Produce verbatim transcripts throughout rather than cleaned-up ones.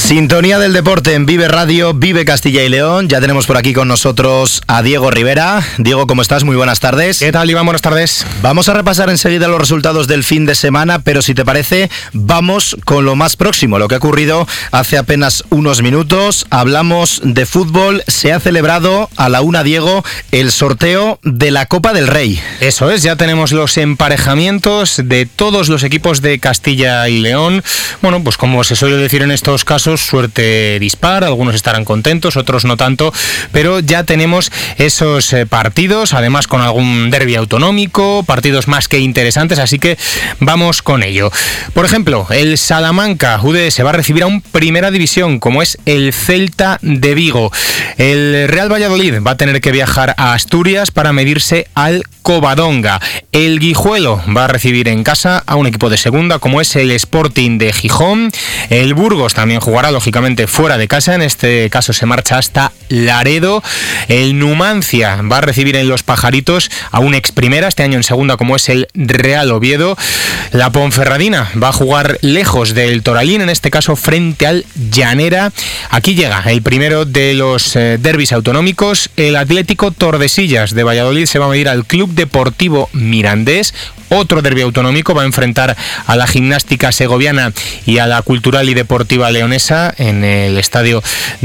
Sintonía del deporte en Vive Radio, Vive Castilla y León. Ya tenemos por aquí con nosotros a Diego Rivera. Diego, ¿cómo estás? Muy buenas tardes. ¿Qué tal, Iván? Buenas tardes. Vamos a repasar enseguida los resultados del fin de semana, pero si te parece, vamos con lo más próximo, lo que ha ocurrido hace apenas unos minutos. Hablamos de fútbol. Se ha celebrado a la una, Diego, el sorteo de la Copa del Rey. Eso es, ya tenemos los emparejamientos de todos los equipos de Castilla y León. Bueno, pues como se suele decir en estos casos, suerte dispar, algunos estarán contentos, otros no tanto, pero ya tenemos esos partidos, además con algún derbi autonómico, partidos más que interesantes, así que vamos con ello. Por ejemplo, el Salamanca U D se va a recibir a un Primera División, como es el Celta de Vigo. El Real Valladolid va a tener que viajar a Asturias para medirse al Covadonga. El Guijuelo va a recibir en casa a un equipo de segunda, como es el Sporting de Gijón. El Burgos también jugará lógicamente fuera de casa, en este caso se marcha hasta Laredo. El Numancia va a recibir en Los Pajaritos a un ex primera, este año en segunda, como es el Real Oviedo. La Ponferradina va a jugar lejos del Toralín, en este caso frente al Llanera. Aquí llega el primero de los eh, derbis autonómicos. El Atlético Tordesillas de Valladolid se va a medir al Club Deportivo Mirandés. Otro derbi autonómico va a enfrentar a la Gimnástica Segoviana y a la Cultural y Deportiva Leonesa en el estadio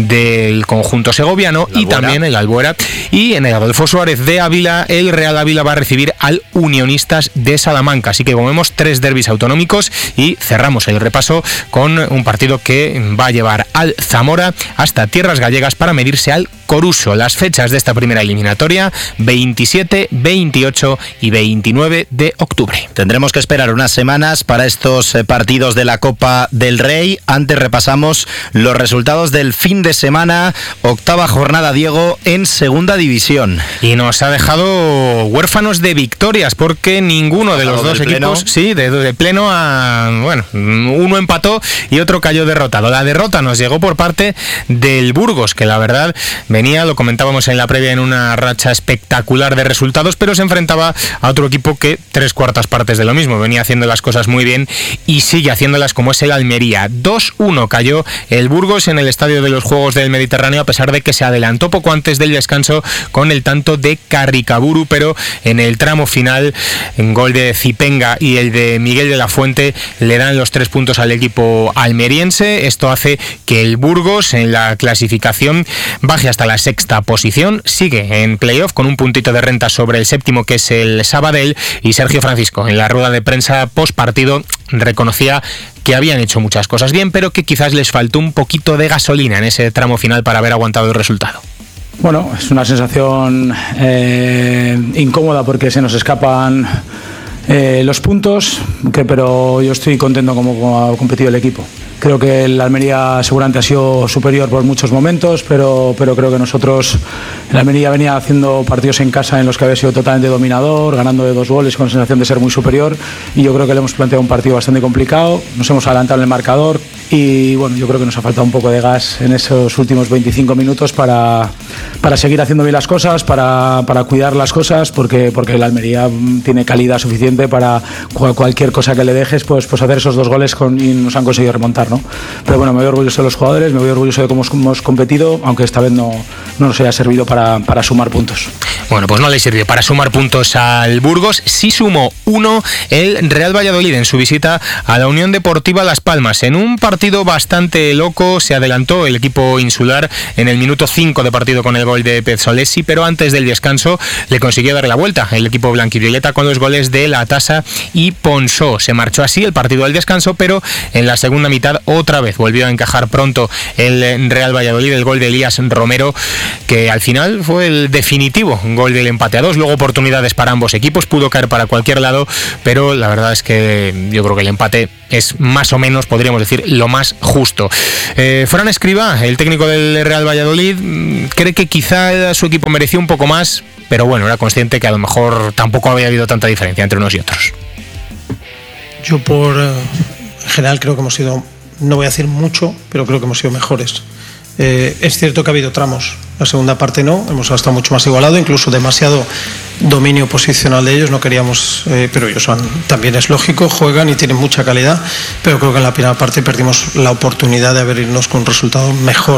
del conjunto segoviano y también el Albuera. Y en el Adolfo Suárez de Ávila, el Real Ávila va a recibir al Unionistas de Salamanca. Así que como vemos, tres derbis autonómicos y cerramos el repaso con un partido que va a llevar al Zamora hasta Tierras Gallegas para medirse al Coruso. Las fechas de esta primera eliminatoria: veintisiete, veintiocho y veintinueve de octubre. Tendremos que esperar unas semanas para estos partidos de la Copa del Rey. Antes repasamos los resultados del fin de semana. Octava jornada, Diego, en Segunda División. Y nos ha dejado huérfanos de victorias, porque ninguno de los dos equipos, sí, de, de pleno a, bueno, uno empató y otro cayó derrotado. La derrota nos llegó por parte del Burgos, que la verdad venía, lo comentábamos en la previa, en una racha espectacular de resultados, pero se enfrentaba a otro equipo que tres cuartas partes de lo mismo, venía haciendo las cosas muy bien y sigue haciéndolas, como es el Almería. dos uno cayó el Burgos en el Estadio de los Juegos del Mediterráneo, a pesar de que se adelantó poco antes del descanso con el tanto de Carricaburu, pero en el tramo final, en gol de Zipenga y el de Miguel de la Fuente, le dan los tres puntos al equipo almeriense. Esto hace que el Burgos en la clasificación baje hasta la sexta posición, sigue en playoff con un puntito de renta sobre el séptimo, que es el Sabadell, y Sergio Francisco en la rueda de prensa post partido reconocía que habían hecho muchas cosas bien, pero que quizás les faltó un poquito de gasolina en ese tramo final para haber aguantado el resultado. Bueno, es una sensación eh, incómoda porque se nos escapan eh, los puntos, que, pero yo estoy contento como, como ha competido el equipo. Creo que el Almería seguramente ha sido superior por muchos momentos, pero, pero creo que nosotros, el Almería venía haciendo partidos en casa en los que había sido totalmente dominador, ganando de dos goles con sensación de ser muy superior, y yo creo que le hemos planteado un partido bastante complicado, nos hemos adelantado en el marcador y bueno, yo creo que nos ha faltado un poco de gas en esos últimos veinticinco minutos para, para seguir haciendo bien las cosas, para, para cuidar las cosas, porque, porque el Almería tiene calidad suficiente para cualquier cosa que le dejes, pues, pues hacer esos dos goles con, y nos han conseguido remontar, ¿no? Pero bueno, me voy orgulloso de los jugadores, me voy orgulloso de cómo hemos competido, aunque esta vez no, no nos haya servido para, para sumar puntos. Bueno, pues no le sirvió para sumar puntos al Burgos. Sí sumó uno el Real Valladolid en su visita a la Unión Deportiva Las Palmas. En un partido bastante loco se adelantó el equipo insular en el minuto cinco de partido con el gol de Pezzolesi, pero antes del descanso le consiguió darle la vuelta el equipo blanquivioleta con los goles de Latasa y Ponsó. Se marchó así el partido al descanso, pero en la segunda mitad otra vez volvió a encajar pronto el Real Valladolid, el gol de Elías Romero, que al final fue el definitivo gol del empate a dos. Luego oportunidades para ambos equipos, pudo caer para cualquier lado, pero la verdad es que yo creo que el empate es más o menos, podríamos decir, lo más justo. Eh, Fran Escribá, el técnico del Real Valladolid, cree que quizá su equipo mereció un poco más, pero bueno, era consciente que a lo mejor tampoco había habido tanta diferencia entre unos y otros. Yo por eh, en general creo que hemos sido, no voy a decir mucho, pero creo que hemos sido mejores. Eh, es cierto que ha habido tramos, la segunda parte no, hemos estado mucho más igualado, incluso demasiado dominio posicional de ellos, no queríamos, eh, pero ellos van, también es lógico, juegan y tienen mucha calidad, pero creo que en la primera parte perdimos la oportunidad de habernos con un resultado mejor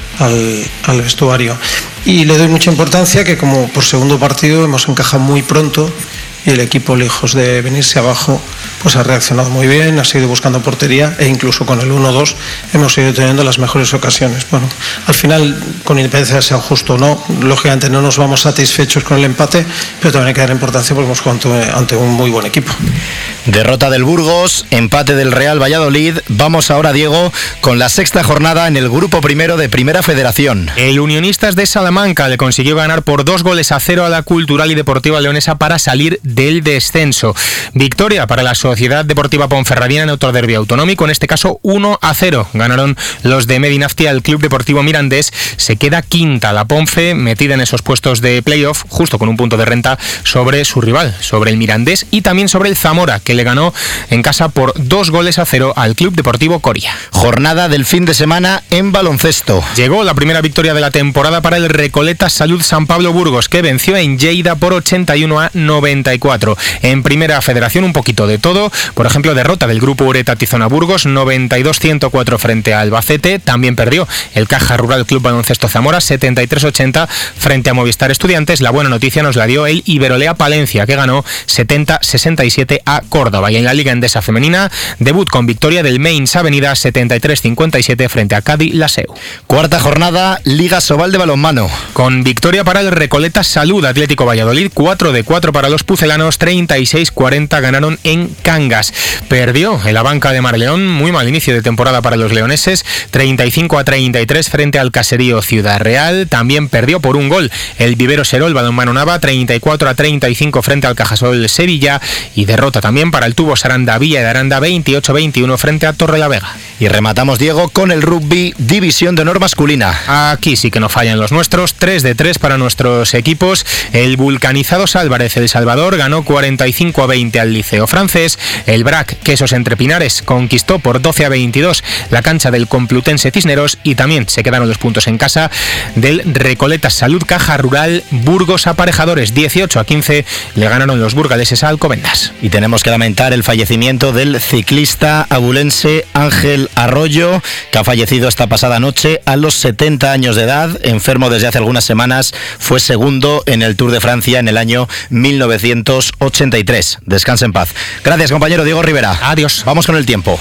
al, al vestuario. Y le doy mucha importancia que como por segundo partido hemos encajado muy pronto y el equipo, lejos de venirse abajo, pues ha reaccionado muy bien, ha seguido buscando portería e incluso con el uno dos hemos seguido teniendo las mejores ocasiones. Bueno, al final, con independencia de sea justo o no, lógicamente no nos vamos satisfechos con el empate, pero también hay que dar importancia porque hemos jugado ante, ante un muy buen equipo. Derrota del Burgos, empate del Real Valladolid. Vamos ahora, Diego, con la sexta jornada en el grupo primero de Primera Federación. El Unionistas de Salamanca le consiguió ganar por dos goles a cero a la Cultural y Deportiva Leonesa para salir del descenso. Victoria para la Sociedad Deportiva Ponferradina en otro derbi autonómico, en este caso uno a cero. Ganaron los de Medinaftia al Club Deportivo Mirandés. Se queda quinta la Ponfe, metida en esos puestos de playoff, justo con un punto de renta sobre su rival, sobre el Mirandés y también sobre el Zamora, que le ganó en casa por dos goles a cero al Club Deportivo Coria. Jornada del fin de semana en baloncesto. Llegó la primera victoria de la temporada para el Recoleta Salud San Pablo Burgos, que venció en Lleida por ochenta y uno a noventa y cuatro. En Primera Federación un poquito de todo, por ejemplo, derrota del grupo Ureta Tizona Burgos noventa y dos a ciento cuatro frente a Albacete. También perdió el Caja Rural Club Baloncesto Zamora setenta y tres a ochenta frente a Movistar Estudiantes. La buena noticia nos la dio el Iberolea Palencia, que ganó setenta a sesenta y siete a Córdoba. Y en la Liga Endesa Femenina, debut con victoria del Mainz Avenida setenta y tres a cincuenta y siete frente a Cádiz Laseu. Cuarta jornada, Liga Sobal de balonmano. Con victoria para el Recoleta Salud Atlético Valladolid, cuatro de cuatro para los pucelanos, treinta y seis a cuarenta ganaron en Cangas. Perdió en la banca de Marleón, muy mal inicio de temporada para los leoneses, treinta y cinco a treinta y tres frente al Caserío Ciudad Real. También perdió por un gol el Vivero Serol Balonmano Nava, treinta y cuatro a treinta y cinco frente al Cajasol Sevilla, y derrota también para el Tubos Aranda Villa de Aranda, veintiocho a veintiuno frente a Torrelavega. Y rematamos, Diego, con el rugby División de Honor masculina. Aquí sí que no fallan los nuestros, tres de tres para nuestros equipos. El Vulcanizados Álvarez El Salvador ganó cuarenta y cinco a veinte al Liceo Francés. El B R A C Quesos Entre Pinares conquistó por doce a veintidós la cancha del Complutense Cisneros, y también se quedaron los puntos en casa del Recoletas Salud Caja Rural Burgos Aparejadores, dieciocho a quince le ganaron los burgaleses a Alcobendas. Y tenemos que lamentar el fallecimiento del ciclista abulense Ángel Arroyo, que ha fallecido esta pasada noche a los setenta años de edad, enfermo desde hace algunas semanas. Fue segundo en el Tour de Francia en el año mil novecientos ochenta y tres. Descansa en paz. Gracias, compañero Diego Rivera. Adiós. Vamos con el tiempo.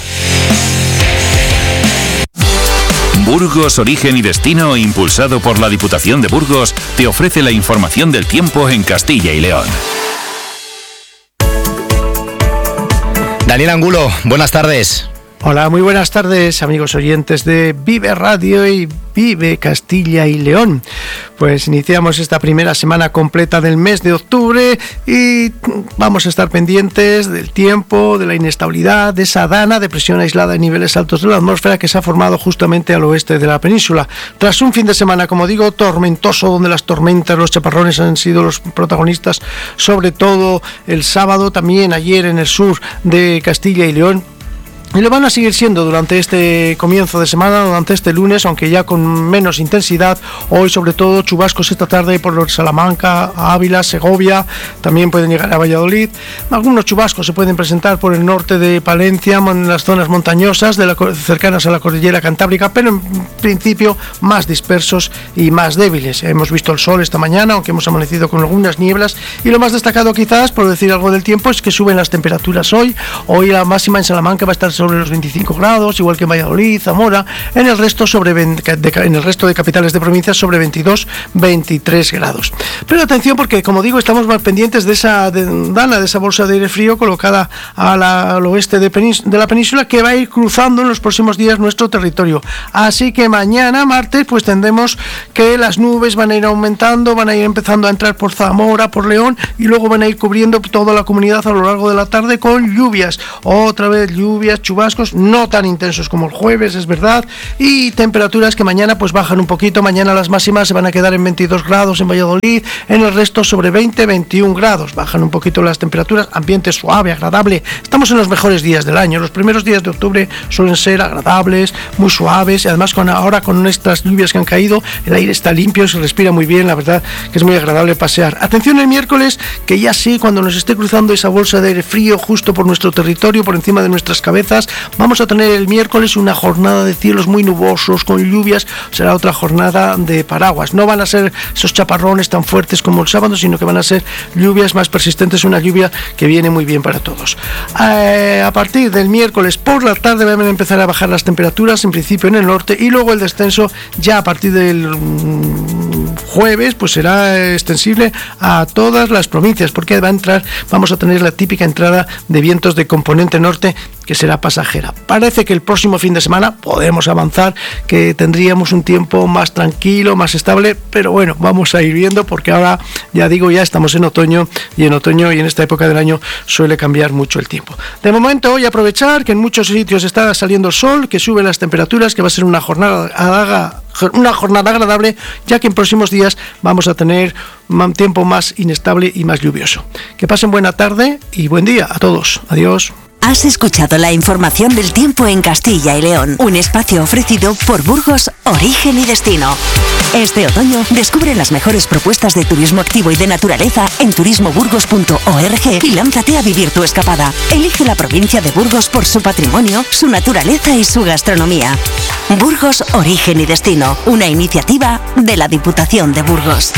Burgos Origen y Destino, impulsado por la Diputación de Burgos, te ofrece la información del tiempo en Castilla y León. Daniel Angulo, buenas tardes. Hola, muy buenas tardes, amigos oyentes de Vive Radio y Vive Castilla y León. Pues iniciamos esta primera semana completa del mes de octubre y vamos a estar pendientes del tiempo, de la inestabilidad, de esa dana de presión aislada en niveles altos de la atmósfera que se ha formado justamente al oeste de la península. Tras un fin de semana, como digo, tormentoso, donde las tormentas, los chaparrones han sido los protagonistas, sobre todo el sábado, también ayer en el sur de Castilla y León. Y lo van a seguir siendo durante este comienzo de semana, durante este lunes, aunque ya con menos intensidad. Hoy, sobre todo, chubascos esta tarde por Salamanca, Ávila, Segovia, también pueden llegar a Valladolid. Algunos chubascos se pueden presentar por el norte de Palencia, en las zonas montañosas de la, cercanas a la cordillera Cantábrica, pero en principio más dispersos y más débiles. Hemos visto el sol esta mañana, aunque hemos amanecido con algunas nieblas, y lo más destacado quizás, por decir algo del tiempo, es que suben las temperaturas hoy. Hoy la máxima en Salamanca va a estar sobre los veinticinco grados, igual que en Valladolid, Zamora. En el resto sobre de, en el resto de capitales de provincias sobre veintidós, veintitrés grados. Pero atención, porque como digo, estamos más pendientes de esa de, dana, de esa bolsa de aire frío colocada a la, al oeste de, penís, de la península, que va a ir cruzando en los próximos días nuestro territorio. Así que mañana, martes, pues tendremos que las nubes van a ir aumentando, van a ir empezando a entrar por Zamora, por León, y luego van a ir cubriendo toda la comunidad a lo largo de la tarde con lluvias. Otra vez lluvias, chubascos, no tan intensos como el jueves, es verdad, y temperaturas que mañana pues bajan un poquito. Mañana las máximas se van a quedar en veintidós grados en Valladolid, en el resto sobre veinte, veintiún grados, bajan un poquito las temperaturas, ambiente suave, agradable. Estamos en los mejores días del año, los primeros días de octubre suelen ser agradables, muy suaves, y además con ahora con estas lluvias que han caído, el aire está limpio, se respira muy bien, la verdad que es muy agradable pasear. Atención el miércoles, que ya sí, cuando nos esté cruzando esa bolsa de aire frío justo por nuestro territorio, por encima de nuestras cabezas, vamos a tener el miércoles una jornada de cielos muy nubosos, con lluvias. Será otra jornada de paraguas. No van a ser esos chaparrones tan fuertes como el sábado, sino que van a ser lluvias más persistentes, una lluvia que viene muy bien para todos. Eh, a partir del miércoles por la tarde van a empezar a bajar las temperaturas, en principio en el norte, y luego el descenso ya a partir del mm, jueves pues será extensible a todas las provincias, porque va a entrar, vamos a tener la típica entrada de vientos de componente norte, que será pasajera. Parece que el próximo fin de semana podemos avanzar, que tendríamos un tiempo más tranquilo, más estable, pero bueno, vamos a ir viendo, porque ahora, ya digo, ya estamos en otoño, y en otoño y en esta época del año suele cambiar mucho el tiempo. De momento voy a aprovechar que en muchos sitios está saliendo el sol, que sube las temperaturas, que va a ser una jornada una jornada agradable, ya que en próximos días vamos a tener un tiempo más inestable y más lluvioso. Que pasen buena tarde y buen día a todos. Adiós. Has escuchado la información del tiempo en Castilla y León, un espacio ofrecido por Burgos Origen y Destino. Este otoño descubre las mejores propuestas de turismo activo y de naturaleza en turismo burgos punto org y lánzate a vivir tu escapada. Elige la provincia de Burgos por su patrimonio, su naturaleza y su gastronomía. Burgos Origen y Destino, una iniciativa de la Diputación de Burgos.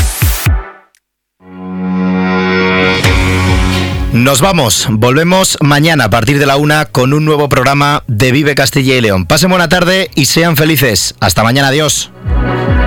Nos vamos, volvemos mañana a partir de la una con un nuevo programa de Vive Castilla y León. Pasen buena tarde y sean felices. Hasta mañana, adiós.